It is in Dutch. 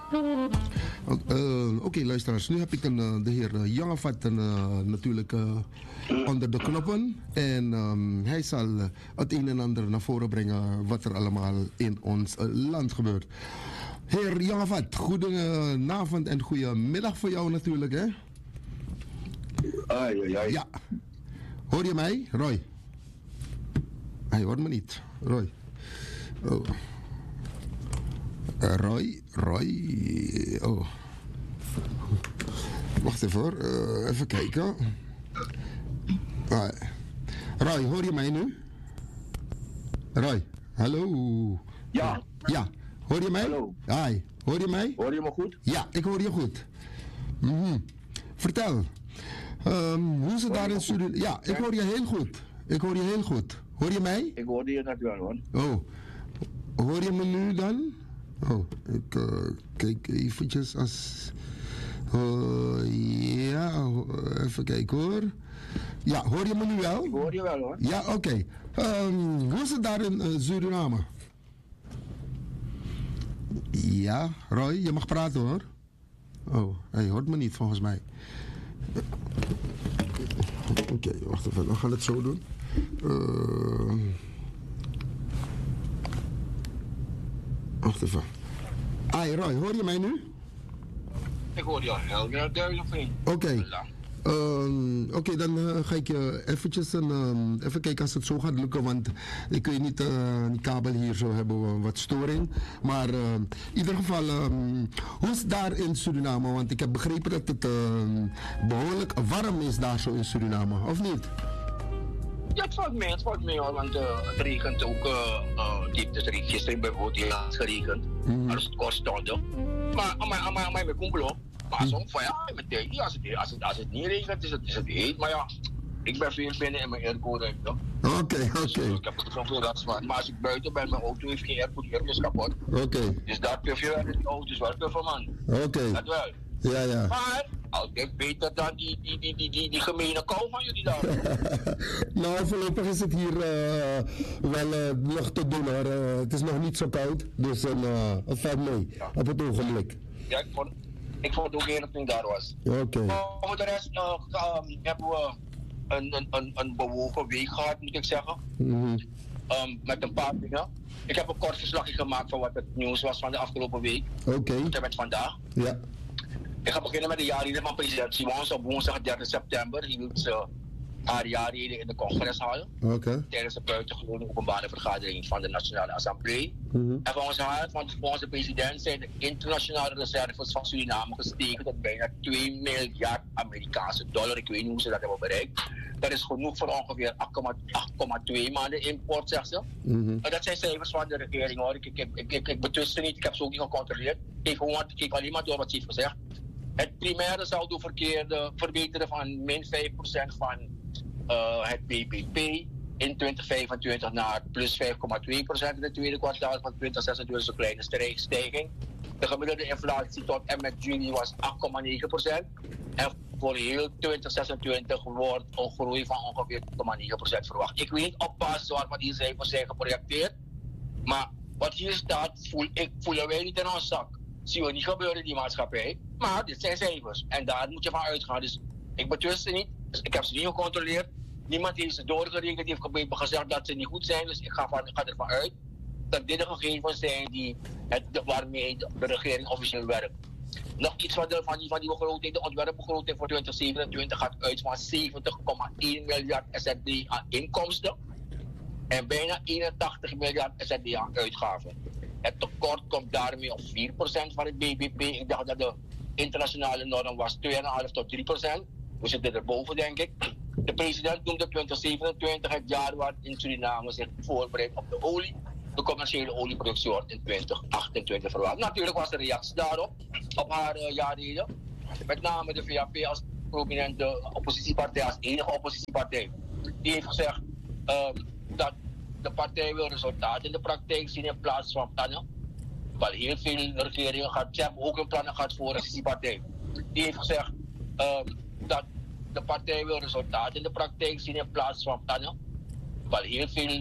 Oké, luisteraars. Nu heb ik de heer Jongevat natuurlijk onder de knoppen. En hij zal het een en ander naar voren brengen wat er allemaal in ons land gebeurt. Heer Jongevat, goedenavond en goedemiddag voor jou natuurlijk, hè? Ai. Ja. Hoor je mij, Roy? Hij hoort me niet. Roy. Oh. Roy. Oh. Wacht even hoor. Even kijken. Roy, hoor je mij nu? Roy, hallo. Ja. Ja, hoor je mij? Hallo. Hi, hoor je mij? Hoor je me goed? Ja, ik hoor je goed. Vertel. Hoe is het daar in Suriname? Ja, ik hoor je heel goed. Hoor je mij? Ik hoorde je net wel hoor. Oh, hoor je me nu dan? Oh, ik kijk eventjes als... ja, even kijken hoor. Ja, hoor je me nu wel? Ik hoor je wel hoor. Ja, oké. Hoe is het daar in Suriname? Ja, Roy, je mag praten hoor. Oh, hij hoort me niet volgens mij. Oké, wacht even, we gaan het zo doen. Wacht even. Roy, hoor je mij nu? Ik hoor je heel duidelijk, vriend. Oké, dan ga ik je eventjes even kijken als het zo gaat lukken, want ik weet niet, die kabel hier zo hebben we wat storing. Maar in ieder geval, hoe is het daar in Suriname? Want ik heb begrepen dat het behoorlijk warm is daar zo in Suriname, of niet? Ja, het valt mee hoor, want het regent ook gisteren bijvoorbeeld heel hard geregend. Als het kort stond. Maar met kumpelo. Maar soms van ja, meteen, als het niet regent is het heet. Maar ja, ik ben veel binnen in mijn airco ruimte. Oké. Ik heb er zoveel last van. Maar als ik buiten ben, mijn auto heeft geen airco, die airco is kapot. Dus daar puf je wel in die auto, is wel puffer man. Dat wel. Ja. Maar altijd beter dan die gemene kou van jullie daar. Nou, voorlopig is het hier wel nog te doen hoor. Het is nog niet zo koud, dus het valt mee op het ogenblik. Ja, ik vond het ook eerder toen ik daar was. Voor de rest hebben we een bewogen week gehad, moet ik zeggen. Met een paar dingen. Ik heb een kort verslagje gemaakt van wat het nieuws was van de afgelopen week. Tot en met vandaag. Ja. Ik ga beginnen met de jaarreden van president Simons op woensdag 30 september. Hield ze haar jaarreden in de congreshal. Tijdens de buitengewone openbare vergadering van de Nationale Assemblée. En volgens haar, volgens de president, zijn de internationale reserves van Suriname gestegen tot bijna 2 miljard Amerikaanse dollar. Ik weet niet hoe ze dat hebben bereikt. Dat is genoeg voor ongeveer 8,2 maanden import, zegt ze. Dat zijn cijfers van de regering hoor. Ik betwist ze niet, ik heb ze ook niet gecontroleerd. Ik kijk alleen maar door wat ze heeft gezegd. Het primaire saldo verbeteren van min 5% van het BBP in 2025 naar plus 5,2% in het tweede kwartaal van 2026, een kleine stijging. De gemiddelde inflatie tot en met juni was 8,9%. En voor heel 2026 wordt een groei van ongeveer 2,9% verwacht. Ik weet niet op basis waarvan die cijfers zijn geprojecteerd. Maar wat hier staat, voelen wij niet in ons zak. Zien we niet gebeuren in die maatschappij. Maar dit zijn cijfers. En daar moet je van uitgaan. Dus ik betwist ze niet. Dus ik heb ze niet gecontroleerd. Niemand heeft ze doorgerekend. Die heeft gezegd dat ze niet goed zijn. Dus ik ga ervan uit dat dit de gegevens zijn waarmee de regering officieel werkt. Nog iets van die begroting. De ontwerpbegroting voor 2027 gaat uit van 70,1 miljard SRD aan inkomsten. En bijna 81 miljard SRD aan uitgaven. Het tekort komt daarmee op 4% van het BBP. Ik dacht dat de internationale norm was 2,5 tot 3%. We zitten erboven, denk ik. De president noemde 2027 het jaar waar in Suriname zich voorbereidt op de olie. De commerciële olieproductie wordt in 2028 verwacht. Natuurlijk was er reactie daarop, op haar jaarreden. Met name de VAP als prominente oppositiepartij, als enige oppositiepartij. Die heeft gezegd dat de partij wil resultaten in de praktijk zien in plaats van plannen. Wel heel veel regeringen gehad, ze hebben ook een plannen gehad voor de oppositiepartij. Die heeft gezegd dat de partij wil resultaten in de praktijk zien in plaats van plannen. Wel heel veel